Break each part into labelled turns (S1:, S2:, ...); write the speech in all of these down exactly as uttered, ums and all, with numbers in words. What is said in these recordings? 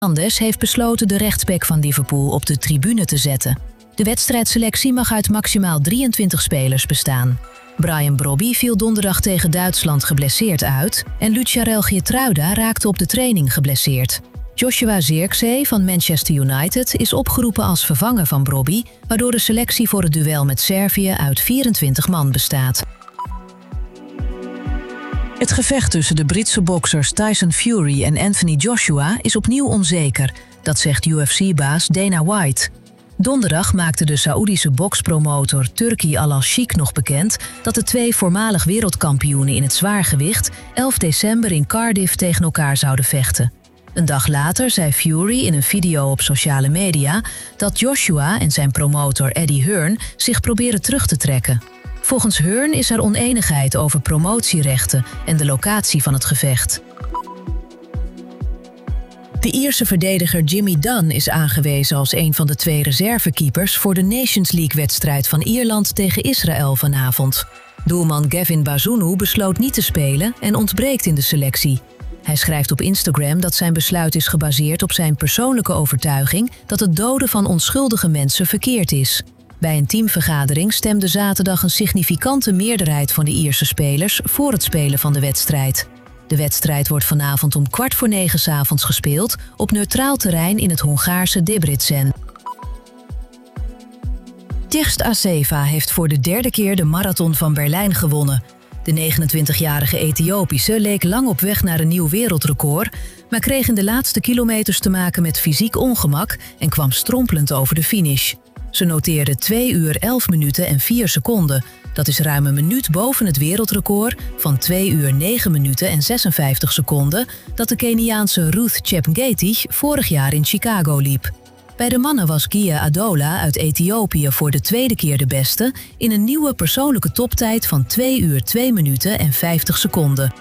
S1: Fernandes heeft besloten de rechtsback van Liverpool op de tribune te zetten. De wedstrijdselectie mag uit maximaal drieëntwintig spelers bestaan. Brian Brobby viel donderdag tegen Duitsland geblesseerd uit en Lucharel Geertruida raakte op de training geblesseerd. Joshua Zirkzee van Manchester United is opgeroepen als vervanger van Brobby, waardoor de selectie voor het duel met Servië uit vierentwintig man bestaat. Het gevecht tussen de Britse boksers Tyson Fury en Anthony Joshua is opnieuw onzeker, dat zegt U F C-baas Dana White. Donderdag maakte de Saoedische bokspromotor Turki Al-Sheikh nog bekend dat de twee voormalig wereldkampioenen in het zwaargewicht elf december in Cardiff tegen elkaar zouden vechten. Een dag later zei Fury in een video op sociale media dat Joshua en zijn promotor Eddie Hearn zich proberen terug te trekken. Volgens Hearn is er onenigheid over promotierechten en de locatie van het gevecht. De Ierse verdediger Jimmy Dunn is aangewezen als een van de twee reservekeepers voor de Nations League-wedstrijd van Ierland tegen Israël vanavond. Doelman Gavin Bazunu besloot niet te spelen en ontbreekt in de selectie. Hij schrijft op Instagram dat zijn besluit is gebaseerd op zijn persoonlijke overtuiging dat het doden van onschuldige mensen verkeerd is. Bij een teamvergadering stemde zaterdag een significante meerderheid van de Ierse spelers voor het spelen van de wedstrijd. De wedstrijd wordt vanavond om kwart voor negen 's avonds gespeeld op neutraal terrein in het Hongaarse Debrecen. Tigst Assefa heeft voor de derde keer de marathon van Berlijn gewonnen. De negenentwintigjarige Ethiopische leek lang op weg naar een nieuw wereldrecord, maar kreeg in de laatste kilometers te maken met fysiek ongemak en kwam strompelend over de finish. Ze noteerde twee uur elf minuten en vier seconden. Dat is ruim een minuut boven het wereldrecord van twee uur negen minuten en zesenvijftig seconden dat de Keniaanse Ruth Chepngetich vorig jaar in Chicago liep. Bij de mannen was Gia Adola uit Ethiopië voor de tweede keer de beste in een nieuwe persoonlijke toptijd van twee uur twee minuten en vijftig seconden.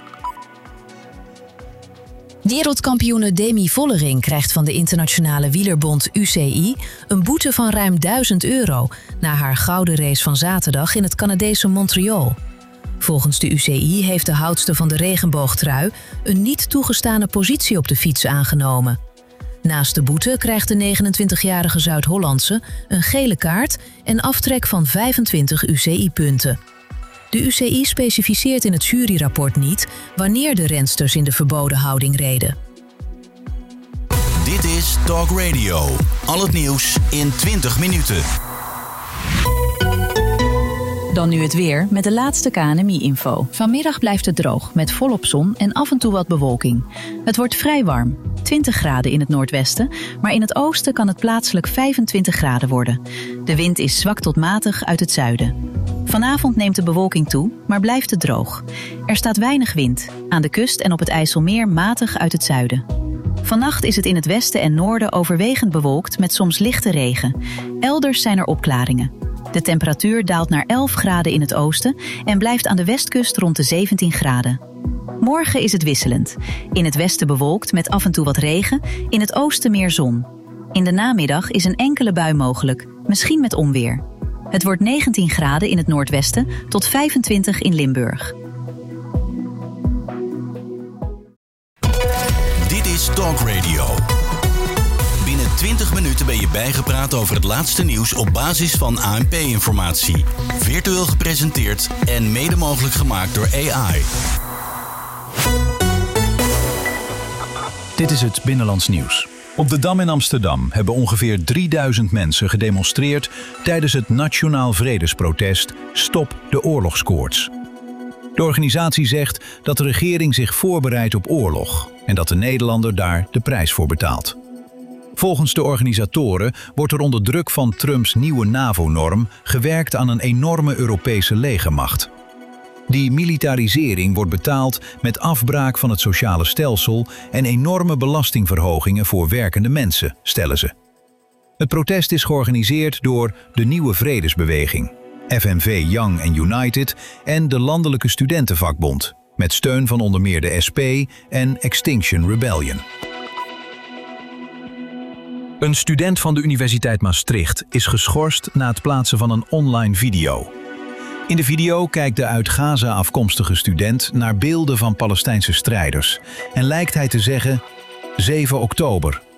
S1: Wereldkampioene Demi Vollering krijgt van de internationale wielerbond U C I een boete van ruim duizend euro na haar gouden race van zaterdag in het Canadese Montreal. Volgens de U C I heeft de houdster van de regenboogtrui een niet toegestane positie op de fiets aangenomen. Naast de boete krijgt de negenentwintigjarige Zuid-Hollandse een gele kaart en aftrek van vijfentwintig U C I-punten. De U C I specificeert in het juryrapport niet wanneer de rensters in de verboden houding reden.
S2: Dit is Talk Radio. Al het nieuws in twintig minuten.
S3: Dan nu het weer met de laatste K N M I-info. Vanmiddag blijft het droog met volop zon en af en toe wat bewolking. Het wordt vrij warm, twintig graden in het noordwesten, maar in het oosten kan het plaatselijk vijfentwintig graden worden. De wind is zwak tot matig uit het zuiden. Vanavond neemt de bewolking toe, maar blijft het droog. Er staat weinig wind, aan de kust en op het IJsselmeer matig uit het zuiden. Vannacht is het in het westen en noorden overwegend bewolkt met soms lichte regen. Elders zijn er opklaringen. De temperatuur daalt naar elf graden in het oosten en blijft aan de westkust rond de zeventien graden. Morgen is het wisselend. In het westen bewolkt met af en toe wat regen, in het oosten meer zon. In de namiddag is een enkele bui mogelijk, misschien met onweer. Het wordt negentien graden in het noordwesten tot vijfentwintig in Limburg.
S2: Dit is Talk Radio. Binnen twintig minuten ben je bijgepraat over het laatste nieuws op basis van A N P-informatie. Virtueel gepresenteerd en mede mogelijk gemaakt door A I.
S4: Dit is het Binnenlands Nieuws. Op de Dam in Amsterdam hebben ongeveer drieduizend mensen gedemonstreerd tijdens het Nationaal Vredesprotest Stop de oorlogskoorts. De organisatie zegt dat de regering zich voorbereidt op oorlog en dat de Nederlander daar de prijs voor betaalt. Volgens de organisatoren wordt er onder druk van Trumps nieuwe NAVO-norm gewerkt aan een enorme Europese legermacht. Die militarisering wordt betaald met afbraak van het sociale stelsel en enorme belastingverhogingen voor werkende mensen, stellen ze. Het protest is georganiseerd door de Nieuwe Vredesbeweging, F N V Young and United en de Landelijke Studentenvakbond, met steun van onder meer de S P en Extinction Rebellion. Een student van de Universiteit Maastricht is geschorst na het plaatsen van een online video. In de video kijkt de uit Gaza afkomstige student naar beelden van Palestijnse strijders en lijkt hij te zeggen: zeven oktober,